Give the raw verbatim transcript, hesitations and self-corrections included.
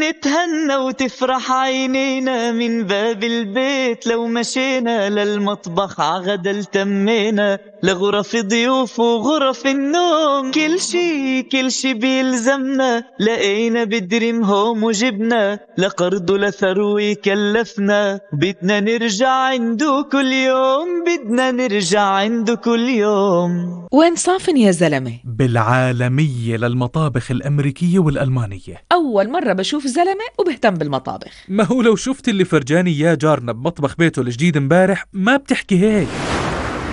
نتهنى وتفرح عينينا من باب البيت لو مشينا للمطبخ عغدا التمينا لغرف ضيوف وغرف النوم كل شي كل شي بيلزمنا لقينا بدريم هوم وجبنا لقرض لثروي كلفنا بدنا نرجع عنده كل يوم بدنا نرجع عنده كل يوم. وين صافن يا زلمة؟ بالعالمية للمطابخ الأمريكية والألمانية. أول مرة بشوف زلمة وبهتم بالمطابخ. ما هو لو شفت اللي فرجاني يا جارنا بمطبخ بيته الجديد امبارح ما بتحكي هيك.